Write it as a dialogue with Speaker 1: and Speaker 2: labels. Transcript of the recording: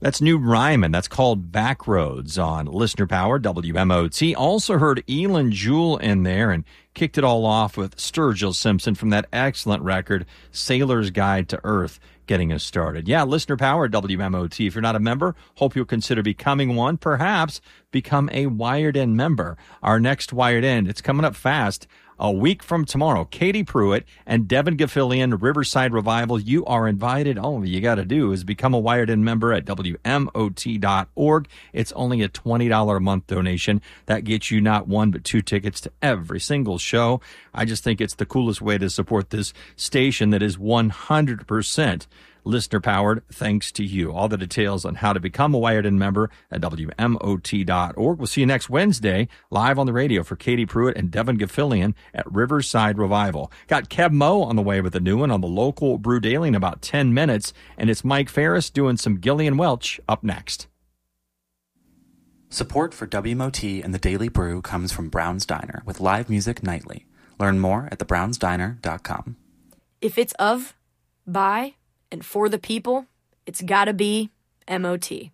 Speaker 1: That's New Ryman. That's called Backroads on Listener Power, WMOT. Also heard Elin Jewell in there and kicked it all off with Sturgill Simpson from that excellent record, Sailor's Guide to Earth, getting us started. Yeah, Listener Power, WMOT. If you're not a member, hope you'll consider becoming one. Perhaps become a Wired In member. Our next Wired In, it's coming up fast. A week from tomorrow, Katie Pruitt and Devin Gaffilian, Riverside Revival. You are invited. All you got to do is become a Wired In member at WMOT.org. It's only a $20 a month donation. That gets you not one, but two tickets to every single show. I just think it's the coolest way to support this station that is 100% listener powered, thanks to you. All the details on how to become a Wired In member at WMOT.org. We'll see you next Wednesday, live on the radio for Katie Pruitt and Devin Gaffilian at Riverside Revival. Got Kev Moe on the way with a new one on the local Brew Daily in about 10 minutes, and it's Mike Ferris doing some Gillian Welch up next.
Speaker 2: Support for WMOT and the Daily Brew comes from Brown's Diner with live music nightly. Learn more at thebrownsdiner.com.
Speaker 3: If it's of, by, and for the people, it's gotta be MOT.